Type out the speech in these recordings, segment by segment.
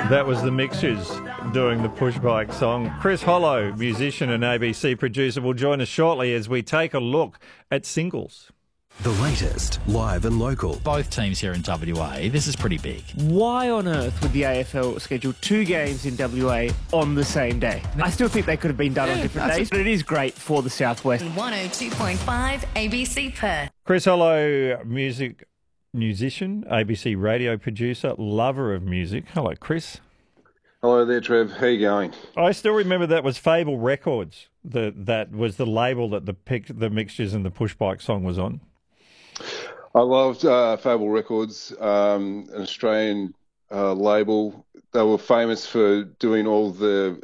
That was the Mixtures doing the Push Bike song. Chris Hollow, musician and ABC producer, will join us shortly as we take a look at singles. The latest, live and local. Both teams here in WA, this is pretty big. Why on earth would the AFL schedule 2 games in WA on the same day? I still think they could have been done on different days, but it is great for the Southwest. 102.5 ABC Perth. Chris Hollow, musician, ABC radio producer, lover of music. Hello, Chris. Hello there, Trev. How you going? I still remember that was Fable Records. That was the label that the Mixtures and the Push Bike song was on. I loved Fable Records, an Australian label. They were famous for doing all the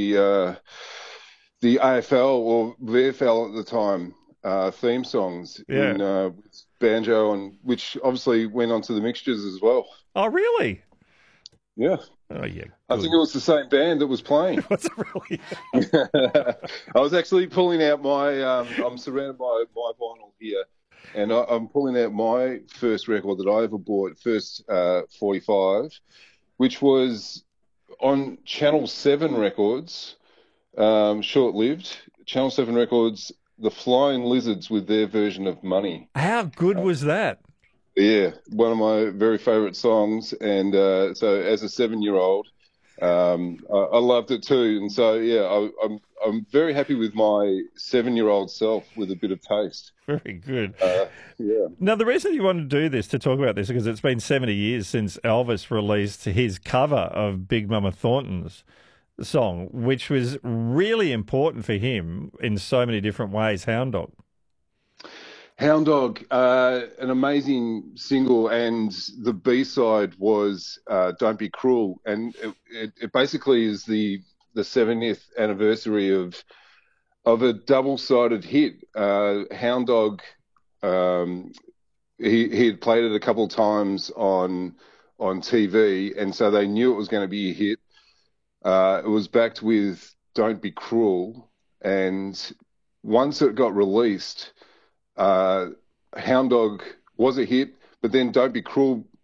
AFL or VFL at the time theme songs in with banjo, and which obviously went on to the Mixtures as well. Oh, really? Yeah. Oh, yeah. Good. I think it was the same band that was playing. Was it really? I was actually pulling out my. I'm surrounded by my vinyl here. And I'm pulling out my first record that I ever bought, first 45, which was on Channel 7 Records, short-lived. Channel 7 Records, The Flying Lizards with their version of Money. How good was that? Yeah, one of my very favourite songs. And so as a 7-year-old, I loved it too. And so, yeah, I'm very happy with my 7-year-old self with a bit of taste. Very good. Yeah. Now, the reason you wanted to do this, to talk about this, because it's been 70 years since Elvis released his cover of Big Mama Thornton's song, which was really important for him in so many different ways, Hound Dog. Hound Dog, an amazing single, and the B-side was Don't Be Cruel, and it basically is the 70th anniversary of a double-sided hit. Hound Dog, he had played it a couple of times on TV, and so they knew it was going to be a hit. It was backed with Don't Be Cruel, and once it got released, Hound Dog was a hit, but then Don't Be Cruel